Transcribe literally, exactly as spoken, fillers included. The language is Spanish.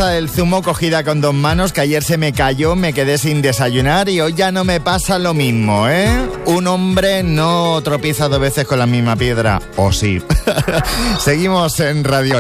taza del zumo cogida con dos manos, que ayer se me cayó, me quedé sin desayunar y hoy ya no me pasa lo mismo, ¿eh? Un hombre no tropieza dos veces con la misma piedra, ¿o sí? Seguimos en Radio